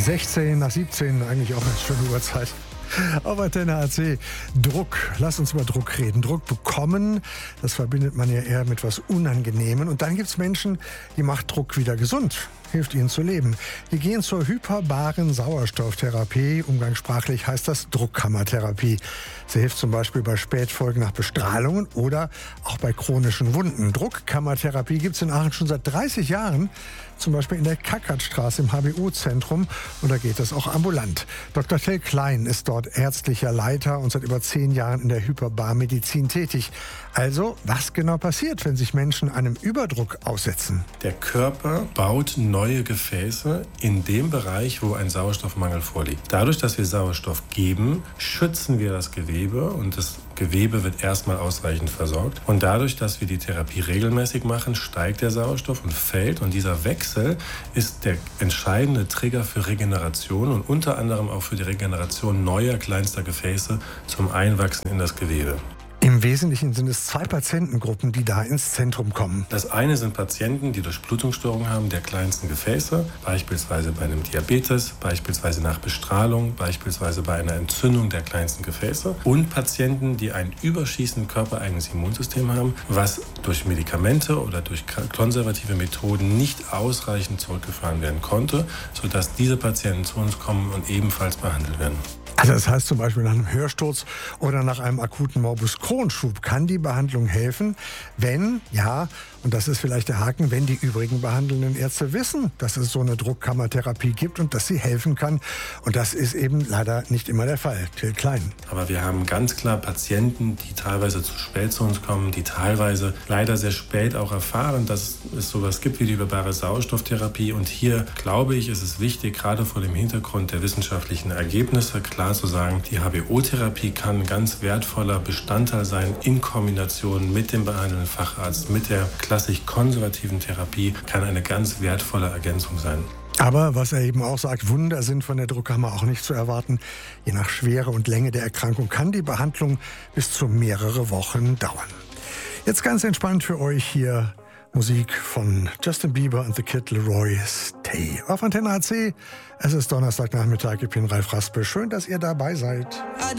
16 nach 17, eigentlich auch eine schöne Uhrzeit. Auf Antenne AC. Druck. Lass uns über Druck reden. Druck bekommen, das verbindet man ja eher mit was Unangenehmen. Und dann gibt es Menschen, die macht Druck wieder gesund, hilft ihnen zu leben. Die gehen zur hyperbaren Sauerstofftherapie. Umgangssprachlich heißt das Druckkammertherapie. Sie hilft zum Beispiel bei Spätfolgen nach Bestrahlungen oder auch bei chronischen Wunden. Druckkammertherapie gibt es in Aachen schon seit 30 Jahren. Zum Beispiel in der Kackertstraße im HBU-Zentrum. Und da geht es auch ambulant. Dr. Till Klein ist dort ärztlicher Leiter und seit über 10 Jahren in der Hyperbarmedizin tätig. Also, was genau passiert, wenn sich Menschen einem Überdruck aussetzen? Der Körper baut neue Gefäße in dem Bereich, wo ein Sauerstoffmangel vorliegt. Dadurch, dass wir Sauerstoff geben, schützen wir das Gewebe und das Gewebe wird erstmal ausreichend versorgt. Und dadurch, dass wir die Therapie regelmäßig machen, steigt der Sauerstoff und fällt. Und dieser Wechsel ist der entscheidende Trigger für Regeneration und unter anderem auch für die Regeneration neuer kleinster Gefäße zum Einwachsen in das Gewebe. Im Wesentlichen sind es 2 Patientengruppen, die da ins Zentrum kommen. Das eine sind Patienten, die Durchblutungsstörungen haben der kleinsten Gefäße, beispielsweise bei einem Diabetes, beispielsweise nach Bestrahlung, beispielsweise bei einer Entzündung der kleinsten Gefäße und Patienten, die ein überschießend körpereigenes Immunsystem haben, was durch Medikamente oder durch konservative Methoden nicht ausreichend zurückgefahren werden konnte, sodass diese Patienten zu uns kommen und ebenfalls behandelt werden. Also das heißt zum Beispiel nach einem Hörsturz oder nach einem akuten Morbus Crohn-Schub kann die Behandlung helfen, wenn, ja, und das ist vielleicht der Haken, wenn die übrigen behandelnden Ärzte wissen, dass es so eine Druckkammertherapie gibt und dass sie helfen kann. Und das ist eben leider nicht immer der Fall. Till Klein. Aber wir haben ganz klar Patienten, die teilweise zu spät zu uns kommen, die teilweise leider sehr spät auch erfahren, dass es sowas gibt wie die hyperbare Sauerstofftherapie. Und hier, glaube ich, ist es wichtig, gerade vor dem Hintergrund der wissenschaftlichen Ergebnisse, klar zu sagen, die HBO-Therapie kann ein ganz wertvoller Bestandteil sein in Kombination mit dem behandelnden Facharzt, mit der klassisch konservativen Therapie, kann eine ganz wertvolle Ergänzung sein. Aber was er eben auch sagt, Wunder sind von der Druckkammer auch nicht zu erwarten. Je nach Schwere und Länge der Erkrankung kann die Behandlung bis zu mehrere Wochen dauern. Jetzt ganz entspannt für euch hier Musik von Justin Bieber und The Kid Laroi, Stay. Auf Antenne AC, es ist Donnerstagnachmittag, ich bin Ralf Raspe. Schön, dass ihr dabei seid.